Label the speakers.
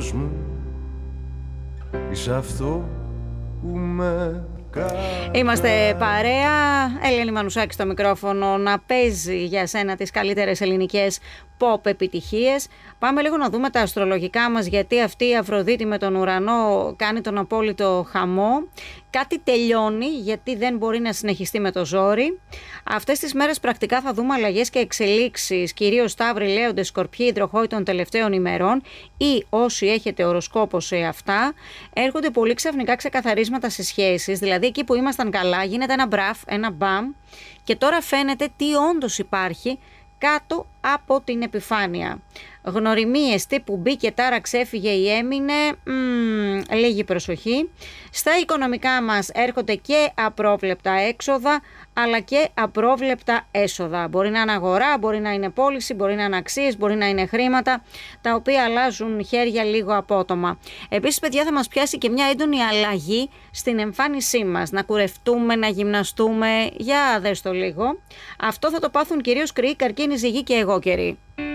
Speaker 1: φως μου, είσαι αυτό που με κάνει.
Speaker 2: Είμαστε παρέα, Ελένη Μανουσάκη στο μικρόφωνο, να παίζει για σένα τις καλύτερες ελληνικές pop επιτυχίες. Πάμε λίγο να δούμε τα αστρολογικά μας, γιατί αυτή η Αφροδίτη με τον ουρανό κάνει τον απόλυτο χαμό. Κάτι τελειώνει, γιατί δεν μπορεί να συνεχιστεί με το ζόρι. Αυτές τις μέρες πρακτικά θα δούμε αλλαγές και εξελίξεις, κυρίως Ταύροι, Λέοντες, Σκορπιοί, Υδροχόοι των τελευταίων ημερών, ή όσοι έχετε οροσκόπο σε αυτά. Έρχονται πολύ ξαφνικά ξεκαθαρίσματα σε σχέσεις, δηλαδή εκεί που ήμασταν καλά γίνεται ένα μπραφ, ένα μπαμ, και τώρα φαίνεται τι όντως υπάρχει κάτω από την επιφάνεια. Γνωριμίες τύπου μπήκε, τάρα ξέφυγε ή έμεινε, λίγη προσοχή. Στα οικονομικά μας έρχονται και απρόβλεπτα έξοδα, αλλά και απρόβλεπτα έσοδα. Μπορεί να είναι αγορά, μπορεί να είναι πώληση, μπορεί να είναι αξίες, μπορεί να είναι χρήματα, τα οποία αλλάζουν χέρια λίγο απότομα. Επίσης, παιδιά, θα μας πιάσει και μια έντονη αλλαγή στην εμφάνισή μας. Να κουρευτούμε, να γυμναστούμε, για δες το λίγο. Αυτό θα το πάθουν κυρίως Κρυοί, Καρκίνοι, Ζυγοί και εγώ καιροί.